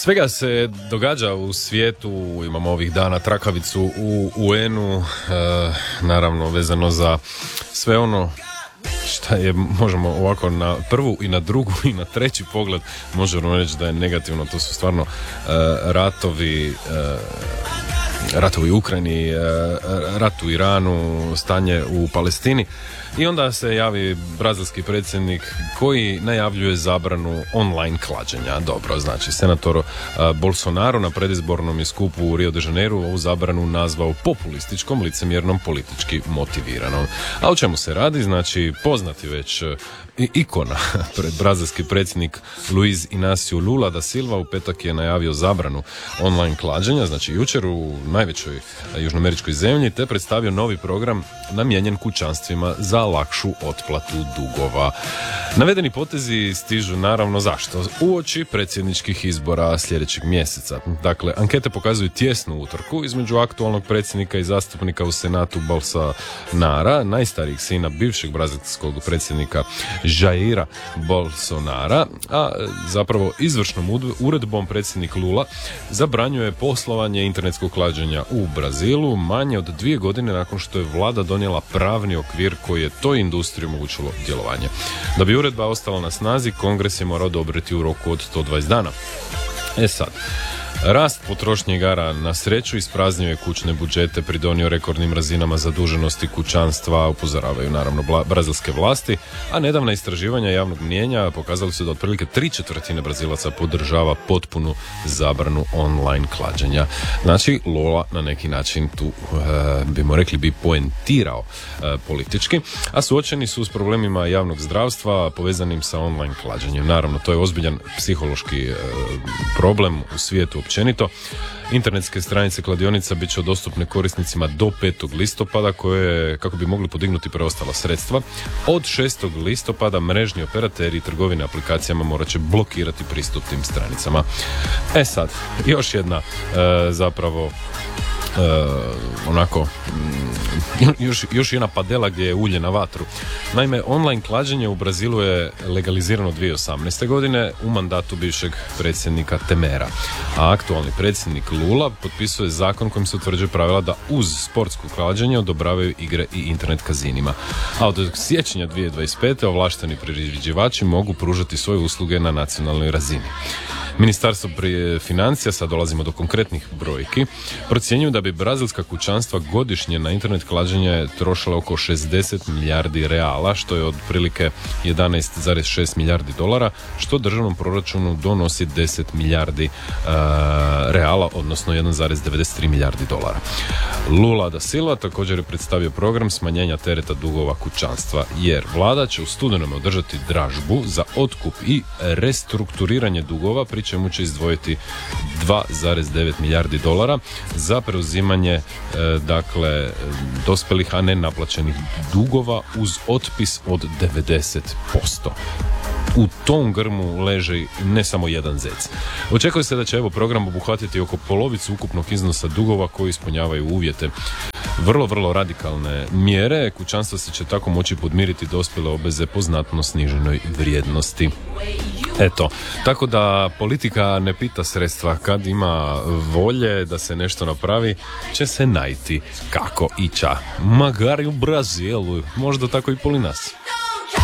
Svega se događa u svijetu, imamo ovih dana trakavicu u UN-u, naravno vezano za sve ono šta je, možemo ovako na prvu i na drugu i na treći pogled možemo reći da je negativno. To su stvarno ratovi u Ukrajini, rat u Iranu, stanje u Palestini. I onda se javi brazilski predsjednik koji najavljuje zabranu online klađenja. Dobro, znači senator Bolsonaro na predizbornom je skupu u Rio de Janeiru ovu zabranu nazvao populističkom, licemjernom, politički motiviranom. A o čemu se radi? Znači, poznati već ikona, brazilski predsjednik Luiz Inácio Lula da Silva u petak je najavio zabranu online klađenja, znači jučer u najvećoj južnoameričkoj zemlji, te predstavio novi program namijenjen kućanstvima za lakšu otplatu dugova. Navedeni potezi stižu naravno zašto? Uoči predsjedničkih izbora sljedećeg mjeseca. Dakle, ankete pokazuju tijesnu utrku između aktualnog predsjednika i zastupnika u Senatu Bolsonara, najstarijeg sina bivšeg brazilskog predsjednika Jaira Bolsonara, a zapravo izvršnom uredbom predsjednik Lula zabranjuje poslovanje internetskog klađenja u Brazilu manje od 2 godine nakon što je vlada donijela pravni okvir koji je toj industriji omogućilo djelovanje. Da bi uredba ostala na snazi, Kongres je morao odobriti u roku od 120 dana. Sad, rast potrošnje igara na sreću ispraznio je kućne budžete, pridonio rekordnim razinama zaduženosti kućanstva, upozoravaju naravno brazilske vlasti, a nedavna istraživanja javnog mnijenja pokazali su da otprilike 3/4 Brazilaca podržava potpunu zabranu online klađenja. Znači, Lula na neki način tu, bi poentirao politički, a suočeni su s problemima javnog zdravstva povezanim sa online klađenjem. Naravno, to je ozbiljan psihološki problem u svijetu općenito. Internetske stranice kladionica bit će dostupne korisnicima do 5. listopada koje, kako bi mogli podignuti preostala sredstva. Od 6. listopada mrežni operateri i trgovine aplikacijama morat će blokirati pristup tim stranicama. Sad, još jedna zapravo još jedna padela gdje je ulje na vatru. Naime, online klađenje u Brazilu je legalizirano 2018. godine u mandatu bivšeg predsjednika Temera. A aktualni predsjednik Lula potpisuje zakon kojim se utvrđuje pravila da uz sportsko klađenje odobravaju igre i internet kazinima. A od siječnja 2025. ovlašteni priređivači mogu pružati svoje usluge na nacionalnoj razini. Ministarstvo financija, sad dolazimo do konkretnih brojki, procjenjuju da bi brazilska kućanstva godišnje na internet klađenje trošila oko 60 milijardi reala, što je otprilike 11,6 milijardi dolara, što državnom proračunu donosi 10 milijardi reala, odnosno 1,93 milijardi dolara. Lula da Silva također je predstavio program smanjenja tereta dugova kućanstva, jer vlada će u studenom održati dražbu za otkup i restrukturiranje dugova, pri čemu će izdvojiti 2,9 milijardi dolara za preuzimanje dospjelih, a ne naplaćenih dugova uz otpis od 90%. U tom grmu leži ne samo jedan zec. Očekuje se da će program obuhvatiti oko polovicu ukupnog iznosa dugova koji ispunjavaju uvjete. Vrlo radikalne mjere, kućanstva se će tako moći podmiriti dospjele obveze po znatno sniženoj vrijednosti. Tako da politika ne pita sredstva, kad ima volje da se nešto napravi, će se najti kako i ča. Magari u Brazilu, možda tako i poli nas.